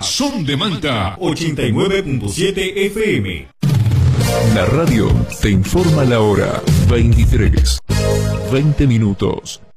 Son de Manta 89.7 FM. La radio te informa la hora. 23, 20 minutos.